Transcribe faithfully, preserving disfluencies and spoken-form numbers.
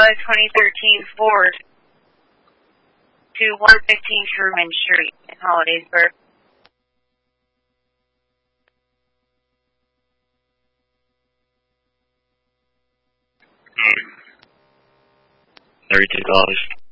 twenty thirteen Ford to one fifteen Truman Street in Hollidaysburg. Hmm. thirty-two dollars.